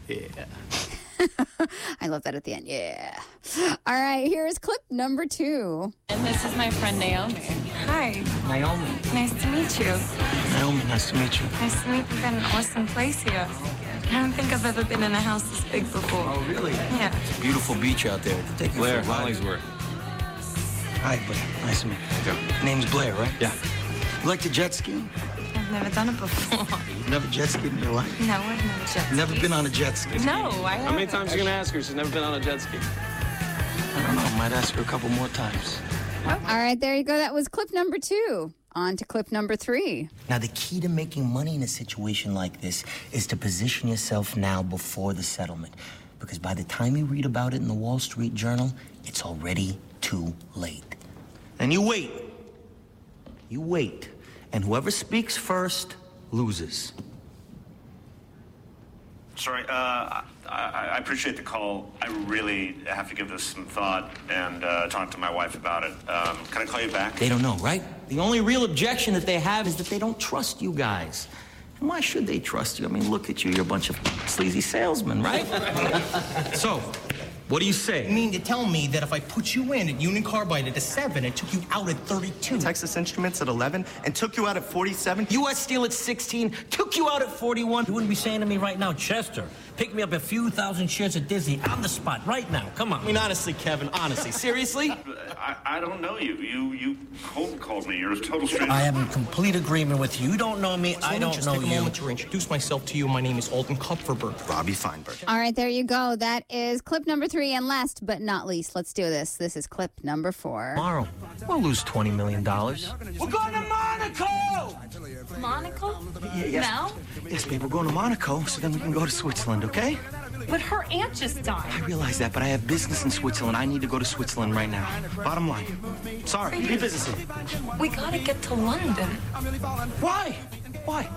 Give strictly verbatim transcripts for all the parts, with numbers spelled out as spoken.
Yeah. I love that at the end. Yeah. All right, here is clip number two. And this is my friend Naomi. Hi. Naomi. Nice to meet you. Naomi, nice to meet you. Nice to meet you. You've got an awesome place here. I don't think I've ever been in a house this big before. Oh, really? Yeah. It's a beautiful beach out there. Take you Blair, for a ride. Hollingsworth. Hi, Blair. Nice to meet you. Okay. Name's Blair, right? Yeah. You like to jet ski? I've never done it before. You've never jet skied in your life? No, I've never jet skied. Never been on a jet ski? No, I haven't. How many times are you going to ask her? She's never been on a jet ski. I don't know. I might ask her a couple more times. All right, there you go. That was clip number two. On to clip number three. Now, the key to making money in a situation like this is to position yourself now before the settlement. Because by the time you read about it in the Wall Street Journal, it's already too late. And you wait. You wait. And whoever speaks first loses. Sorry, uh, I, I appreciate the call. I really have to give this some thought and uh, talk to my wife about it. Um, can I call you back? They don't know, right? The only real objection that they have is that they don't trust you guys. And why should they trust you? I mean, look at you. You're a bunch of sleazy salesmen, right? So, what do you say? You mean to tell me that if I put you in at Union Carbide at a seven and took you out at thirty-two, Texas Instruments at eleven, and took you out at forty-seven, U S Steel at sixteen, took you out at forty-one. You wouldn't be saying to me right now, Chester, pick me up a few thousand shares at Disney on the spot right now. Come on. I mean, honestly, Kevin, honestly, seriously? I, I don't know you. You you cold called me. You're a total stranger. I am in complete agreement with you. You don't know me. So I let me don't just know take a you. moment to introduce myself to you. My name is Alden Kupferberg. Robbie Feinberg. All right, there you go. That is clip number three. And last but not least, let's do this. This is clip number four. Tomorrow, we'll lose twenty million dollars. We're going to Monaco! Monaco? Yeah, yes. Now? Yes, babe, we're going to Monaco, so then we can go to Switzerland, okay? But her aunt just died. I realize that, but I have business in Switzerland. I need to go to Switzerland right now. Bottom line. Sorry, leave business in. We gotta get to London. Why? Why?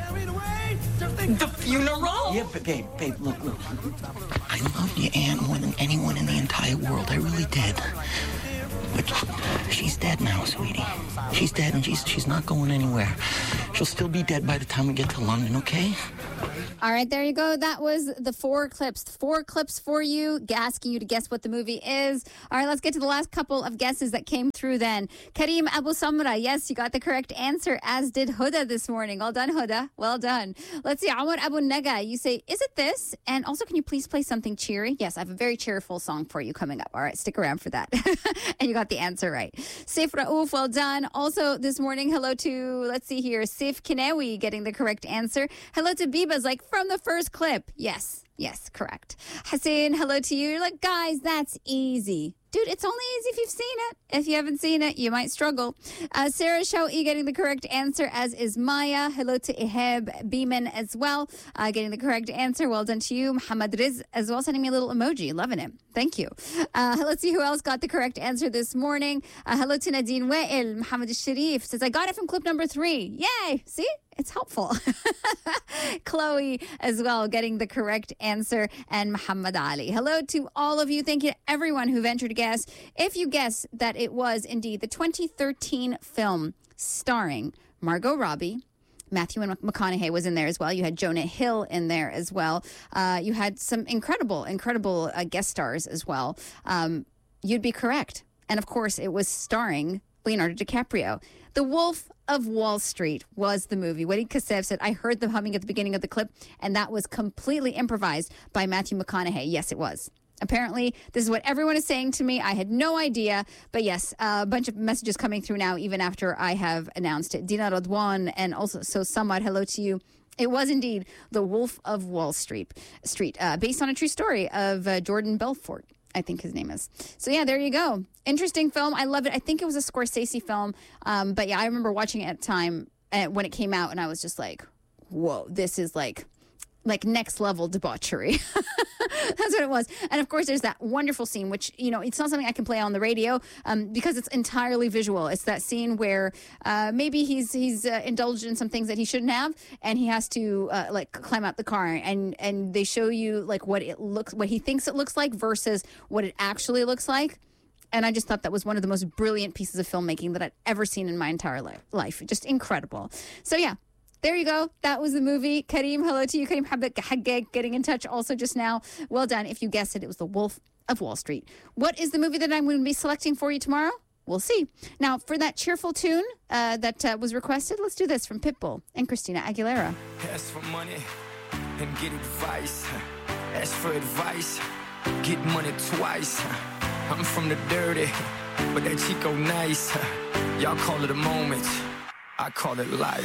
The funeral? Yeah, but babe, babe, look, look. I loved your aunt more than anyone in the entire world. I really did. But she's dead now, sweetie. She's dead, and she's she's not going anywhere. She'll still be dead by the time we get to London, okay? All right, there you go. That was the four clips. Four clips for you, asking you to guess what the movie is. All right, let's get to the last couple of guesses that came through then. Kareem Abu Samra, yes, you got the correct answer, as did Huda this morning. Well done, Huda. Well done. Let's see, Amar Abu Naga, you say, is it this? And also, can you please play something cheery? Yes, I have a very cheerful song for you coming up. All right, stick around for that. And you got the answer right. Saif Raouf, well done. Also, this morning, hello to, let's see here, Saif Kinewi getting the correct answer. Hello to Biba's like, from the first clip. Yes, yes, correct. Hassan, hello to you. You're like, guys, that's easy. Dude, it's only easy if you've seen it. If you haven't seen it, you might struggle. Uh, Sarah Shawi getting the correct answer, as is Maya. Hello to Iheb Beeman as well, uh, getting the correct answer. Well done to you. Muhammad Riz as well, sending me a little emoji. Loving it. Thank you. Uh, let's see who else got the correct answer this morning. Uh, hello to Nadine Wael. Muhammad Sharif says, I got it from clip number three. Yay! See? It's helpful. Chloe as well getting the correct answer, and Muhammad Ali. Hello to all of you. Thank you to everyone who ventured to guess. If you guess that it was indeed the twenty thirteen film starring Margot Robbie, Matthew McConaughey was in there as well. You had Jonah Hill in there as well. Uh, you had some incredible, incredible uh, guest stars as well. Um, you'd be correct. And of course, it was starring Leonardo DiCaprio. The Wolf of Wall Street was the movie. Walid Kassev said, I heard the humming at the beginning of the clip, and that was completely improvised by Matthew McConaughey. Yes, it was. Apparently, this is what everyone is saying to me. I had no idea. But yes, uh, a bunch of messages coming through now, even after I have announced it. Dina Radwan and also so Samad, hello to you. It was indeed The Wolf of Wall Street, Street, uh, based on a true story of uh, Jordan Belfort, I think his name is. So yeah, there you go. Interesting film. I love it. I think it was a Scorsese film. Um, but yeah, I remember watching it at the time uh, when it came out, and I was just like, whoa, this is like like next level debauchery. That's what it was. And of course, there's that wonderful scene, which, you know, it's not something I can play on the radio um, because it's entirely visual. It's that scene where uh, maybe he's he's uh, indulged in some things that he shouldn't have, and he has to uh, like climb out the car, and and they show you like what it looks, what he thinks it looks like versus what it actually looks like. And I just thought that was one of the most brilliant pieces of filmmaking that I'd ever seen in my entire li- life. Just incredible. So yeah. there you go. That was the movie. Kareem, hello to you. Kareem Habak Haggeg getting in touch also just now. Well done. If you guessed it, it was The Wolf of Wall Street. What is the movie that I'm going to be selecting for you tomorrow? We'll see. Now, for that cheerful tune uh, that uh, was requested, let's do this from Pitbull and Christina Aguilera. Ask for money and get advice. Ask for advice, get money twice. I'm from the dirty, but that Chico nice. Y'all call it a moment, I call it life.